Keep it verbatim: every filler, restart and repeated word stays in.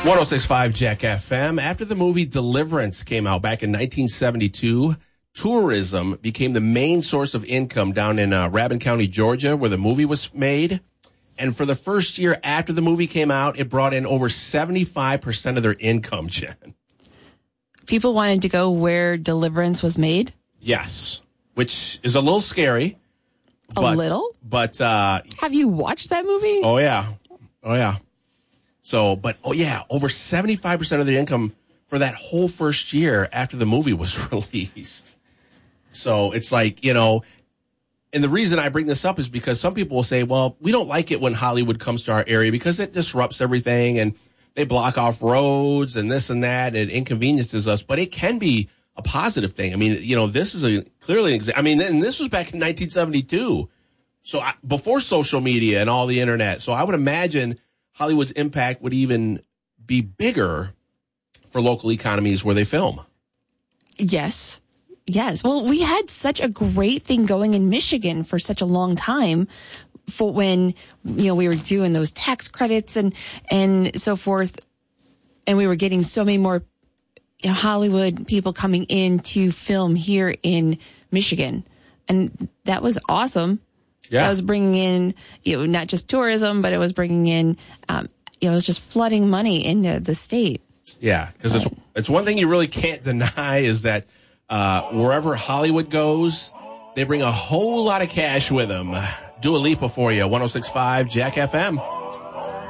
one oh six point five Jack F M. After the movie Deliverance came out back in nineteen seventy-two, tourism became the main source of income down in uh, Rabun County, Georgia, where the movie was made. And for the first year after the movie came out, it brought in over seventy-five percent of their income, Jen. People wanted to go where Deliverance was made? Yes, which is a little scary. A but, little? But, uh... Have you watched that movie? Oh, yeah. Oh, yeah. So, but, oh, yeah, over seventy-five percent of their income for that whole first year after the movie was released. So it's like, you know, and the reason I bring this up is because some people will say, well, we don't like it when Hollywood comes to our area because it disrupts everything and they block off roads and this and that and it inconveniences us. But it can be a positive thing. I mean, you know, this is a clearly, exa- I mean, and this was back in nineteen seventy-two. So I, before social media and all the internet. So I would imagine Hollywood's impact would even be bigger for local economies where they film. Yes. Yes. Well, we had such a great thing going in Michigan for such a long time for when, you know, we were doing those tax credits and, and so forth. And we were getting so many more, you know, Hollywood people coming in to film here in Michigan. And that was awesome. Yeah. That was bringing in, you know, not just tourism, but it was bringing in, um, you know, it was just flooding money into the state. Yeah, because it's, it's one thing you really can't deny is that uh, wherever Hollywood goes, they bring a whole lot of cash with them. Dua Lipa for you, one oh six point five Jack F M.